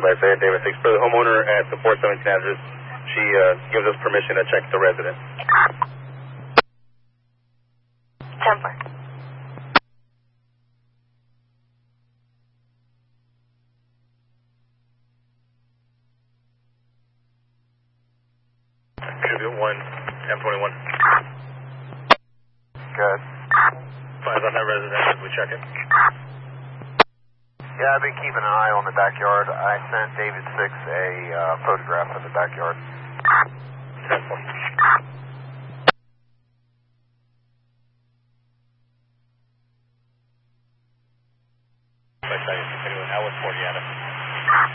Lafayette David 6. For the homeowner at the 417 address, she gives us permission to check the resident. 10-4. Tribute 1, 1021. Good. 5 on that resident as we check it. Yeah, I've been keeping an eye on the backyard. I sent David 6 a photograph of the backyard. 10-4.